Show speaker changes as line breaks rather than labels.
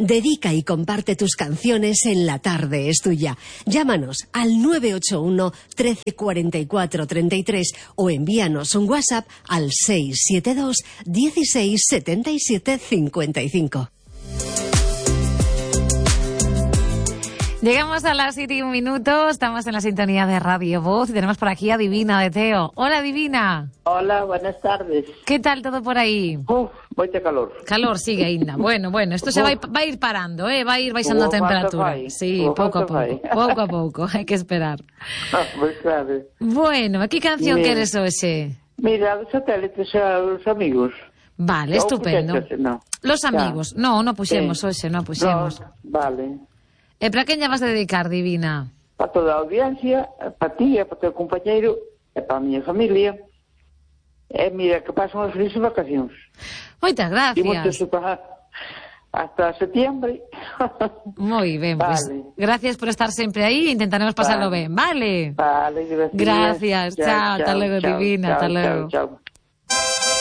Dedica y comparte tus canciones en La Tarde es Tuya. Llámanos al 981 13 44 33 o envíanos un WhatsApp al 672 16 77 55.
Llegamos a las 7 y 1 minuto, estamos en la sintonía de Radio Voz y tenemos por aquí a Divina de Teo. Hola, Divina.
Hola, buenas tardes.
¿Qué tal todo por ahí?
Moita calor.
Calor sigue ainda. Bueno, esto se va a ir parando, va a ir baixando a temperatura. Sí, pouco a pouco, hai que esperar.
Pues claro.
Bueno, que canción queres hoxe?
Mira, los satélites a los amigos.
Vale, estupendo.
No.
Los amigos. No puxemos hoxe, non puxemos.
No, vale.
E para quen lle vas a dedicar, Divina?
Para toda a audiencia, para ti, para o teu compañeiro, e para a miña familia. E mira, que pasen as felices vacacións.
Moitas gracias.
Hasta septiembre.
Moi ben,
vale.
Pues gracias por estar sempre aí, intentaremos pasarlo ben, vale?
Vale,
gracias. Chao, hasta luego, Divina, hasta luego.
Chao.